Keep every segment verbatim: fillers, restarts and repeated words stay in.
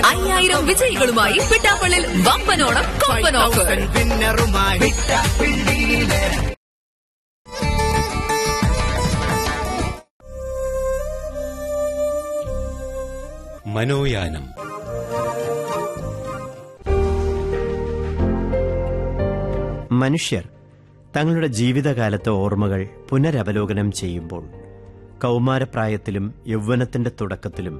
അയ്യായിരം വിജയികളുമായി പിട്ടാപ്പള്ളിൽ വമ്പനോണം കൊമ്പൻ ഓഫർ. മനോയാനം. മനുഷ്യർ തങ്ങളുടെ ജീവിതകാലത്തെ ഓർമ്മകൾ പുനരവലോകനം ചെയ്യുമ്പോൾ കൗമാരപ്രായത്തിലും യൗവനത്തിന്റെ തുടക്കത്തിലും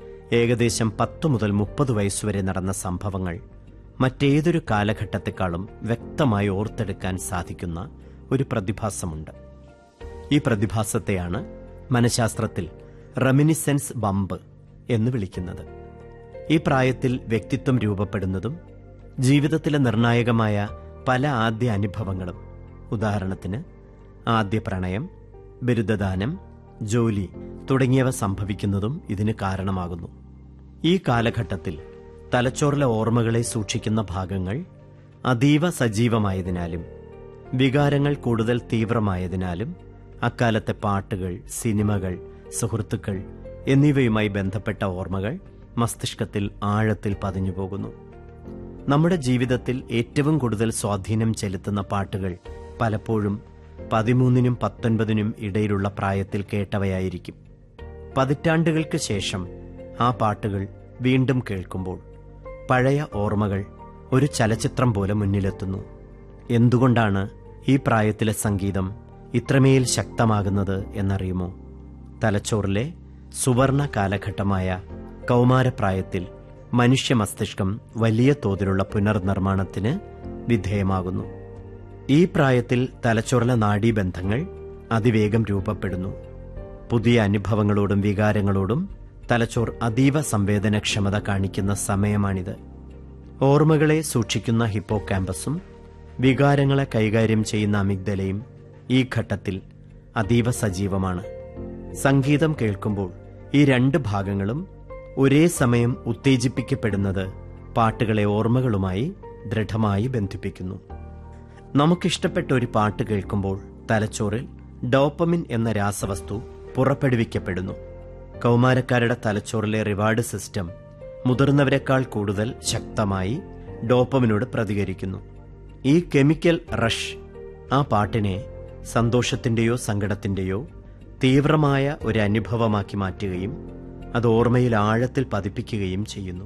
ഏകദേശം പത്തു മുതൽ മുപ്പത് വയസ്സുവരെ നടന്ന സംഭവങ്ങൾ മറ്റേതൊരു കാലഘട്ടത്തെക്കാളും വ്യക്തമായി ഓർത്തെടുക്കാൻ സാധിക്കുന്ന ഒരു പ്രതിഭാസമുണ്ട്. ഈ പ്രതിഭാസത്തെയാണ് മനഃശാസ്ത്രത്തിൽ റെമിനിസെൻസ് ബംപ് എന്ന് വിളിക്കുന്നത്. ഈ പ്രായത്തിൽ വ്യക്തിത്വം രൂപപ്പെടുന്നതും ജീവിതത്തിലെ നിർണായകമായ പല ആദ്യ അനുഭവങ്ങളും, ഉദാഹരണത്തിന് ആദ്യ പ്രണയം, ബിരുദദാനം, ജോലി തുടങ്ങിയവ സംഭവിക്കുന്നതും ഇതിന് കാരണമാകുന്നു. ഈ കാലഘട്ടത്തിൽ തലച്ചോറിലെ ഓർമ്മകളെ സൂക്ഷിക്കുന്ന ഭാഗങ്ങൾ അതീവ സജീവമായതിനാലും വികാരങ്ങൾ കൂടുതൽ തീവ്രമായതിനാലും അക്കാലത്തെ പാട്ടുകൾ, സിനിമകൾ, സുഹൃത്തുക്കൾ എന്നിവയുമായി ബന്ധപ്പെട്ട ഓർമ്മകൾ മസ്തിഷ്കത്തിൽ ആഴത്തിൽ പതിഞ്ഞുപോകുന്നു. നമ്മുടെ ജീവിതത്തിൽ ഏറ്റവും കൂടുതൽ സ്വാധീനം ചെലുത്തുന്ന പാട്ടുകൾ പലപ്പോഴും പതിമൂന്നിനും പത്തൊൻപതിനും ഇടയിലുള്ള പ്രായത്തിൽ കേട്ടവയായിരിക്കും. പതിറ്റാണ്ടുകൾക്ക് ശേഷം ആ പാട്ടുകൾ വീണ്ടും കേൾക്കുമ്പോൾ പഴയ ഓർമ്മകൾ ഒരു ചലച്ചിത്രം പോലെ മുന്നിലെത്തുന്നു. എന്തുകൊണ്ടാണ് ഈ പ്രായത്തിലെ സംഗീതം ഇത്രമേൽ ശക്തമാകുന്നത് എന്നറിയുമോ? തലച്ചോറിലെ സുവർണ കാലഘട്ടമായ കൗമാരപ്രായത്തിൽ മനുഷ്യ മസ്തിഷ്കം വലിയ തോതിലുള്ള പുനർനിർമ്മാണത്തിന് വിധേയമാകുന്നു. ഈ പ്രായത്തിൽ തലച്ചോറിലെ നാഡീബന്ധങ്ങൾ അതിവേഗം രൂപപ്പെടുന്നു. പുതിയ അനുഭവങ്ങളോടും വികാരങ്ങളോടും തലച്ചോർ അതീവ സംവേദനക്ഷമത കാണിക്കുന്ന സമയമാണിത്. ഓർമ്മകളെ സൂക്ഷിക്കുന്ന ഹിപ്പോകാമ്പസും വികാരങ്ങളെ കൈകാര്യം ചെയ്യുന്ന അമിഗ്ദലയും ഈ ഘട്ടത്തിൽ അതീവ സജീവമാണ്. സംഗീതം കേൾക്കുമ്പോൾ ഈ രണ്ട് ഭാഗങ്ങളും ഒരേ സമയം ഉത്തേജിപ്പിക്കപ്പെടുന്നത് പാട്ടുകളെ ഓർമ്മകളുമായി ദൃഢമായി ബന്ധിപ്പിക്കുന്നു. നമുക്കിഷ്ടപ്പെട്ട ഒരു പാട്ട് കേൾക്കുമ്പോൾ തലച്ചോറിൽ ഡോപ്പമിൻ എന്ന രാസവസ്തു പുറപ്പെടുവിക്കപ്പെടുന്നു. കൗമാരക്കാരുടെ തലച്ചോറിലെ റിവാർഡ് സിസ്റ്റം മുതിർന്നവരെക്കാൾ കൂടുതൽ ശക്തമായി ഡോപ്പമിനോട് പ്രതികരിക്കുന്നു. ഈ കെമിക്കൽ റഷ് ആ പാട്ടിനെ സന്തോഷത്തിന്റെയോ സങ്കടത്തിന്റെയോ തീവ്രമായ ഒരു അനുഭവമാക്കി മാറ്റുകയും അത് ഓർമ്മയിൽ ആഴത്തിൽ പതിപ്പിക്കുകയും ചെയ്യുന്നു.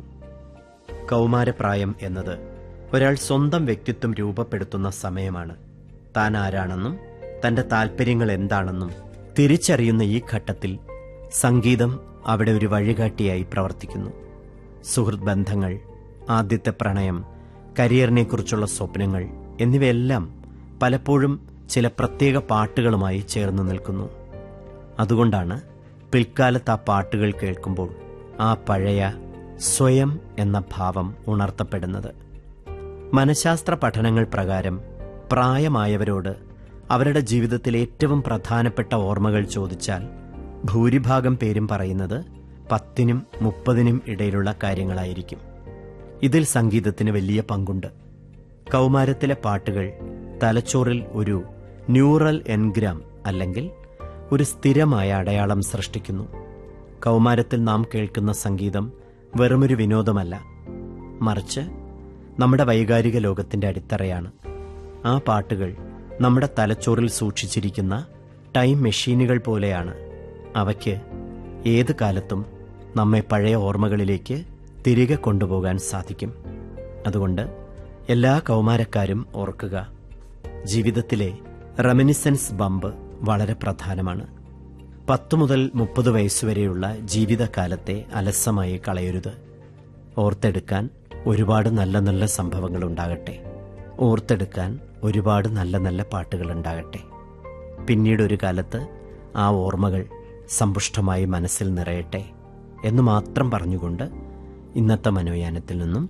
കൗമാരപ്രായം എന്നത് ഒരാൾ സ്വന്തം വ്യക്തിത്വം രൂപപ്പെടുത്തുന്ന സമയമാണ്. താൻ ആരാണെന്നും തന്റെ താൽപ്പര്യങ്ങൾ എന്താണെന്നും തിരിച്ചറിയുന്ന ഈ ഘട്ടത്തിൽ സംഗീതം അവിടെ ഒരു വഴികാട്ടിയായി പ്രവർത്തിക്കുന്നു. സുഹൃത്ത് ബന്ധങ്ങൾ, ആദ്യത്തെ പ്രണയം, കരിയറിനെക്കുറിച്ചുള്ള സ്വപ്നങ്ങൾ എന്നിവയെല്ലാം പലപ്പോഴും ചില പ്രത്യേക പാട്ടുകളുമായി ചേർന്ന് നിൽക്കുന്നു. അതുകൊണ്ടാണ് പിൽക്കാലത്ത് ആ പാട്ടുകൾ കേൾക്കുമ്പോൾ ആ പഴയ സ്വയം എന്ന ഭാവം ഉണർത്തപ്പെടുന്നത്. മനഃശാസ്ത്ര പഠനങ്ങൾ പ്രകാരം പ്രായമായവരോട് അവരുടെ ജീവിതത്തിലെ ഏറ്റവും പ്രധാനപ്പെട്ട ഓർമ്മകൾ ചോദിച്ചാൽ ഭൂരിഭാഗം പേരും പറയുന്നത് പത്തിനും മുപ്പതിനും ഇടയിലുള്ള കാര്യങ്ങളായിരിക്കും. ഇതിൽ സംഗീതത്തിന് വലിയ പങ്കുണ്ട്. കൗമാരത്തിലെ പാട്ടുകൾ തലച്ചോറിൽ ഒരു ന്യൂറൽ എൻഗ്രാം അല്ലെങ്കിൽ ഒരു സ്ഥിരമായ അടയാളം സൃഷ്ടിക്കുന്നു. കൗമാരത്തിൽ നാം കേൾക്കുന്ന സംഗീതം വെറുമൊരു വിനോദമല്ല, മറിച്ച് നമ്മുടെ വൈകാരിക ലോകത്തിന്റെ അടിത്തറയാണ്. ആ പാട്ടുകൾ നമ്മുടെ തലച്ചോറിൽ സൂക്ഷിച്ചിരിക്കുന്ന ടൈം മെഷീനുകൾ പോലെയാണ്. അവയ്ക്ക് ഏത് കാലത്തും നമ്മെ പഴയ ഓർമ്മകളിലേക്ക് തിരികെ കൊണ്ടുപോകാൻ സാധിക്കും. അതുകൊണ്ട് എല്ലാ കൗമാരക്കാരും ഓർക്കുക, ജീവിതത്തിലെ റെമിനിസെൻസ് ബംപ് വളരെ പ്രധാനമാണ്. പത്തു മുതൽ മുപ്പത് വയസ്സുവരെയുള്ള ജീവിതകാലത്തെ അലസമായി കളയരുത്. ഓർത്തെടുക്കാൻ ഒരുപാട് നല്ല നല്ല സംഭവങ്ങൾ ഉണ്ടാകട്ടെ. ഓർത്തെടുക്കാൻ ഒരുപാട് നല്ല നല്ല പാട്ടുകൾ ഉണ്ടാകട്ടെ. പിന്നീടൊരു കാലത്ത് ആ ഓർമ്മകൾ സമ്പുഷ്ടമായി മനസ്സിൽ നിറയട്ടെ എന്ന് മാത്രം പറഞ്ഞുകൊണ്ട് ഇന്നത്തെ മനോയാനത്തിൽ നിന്നും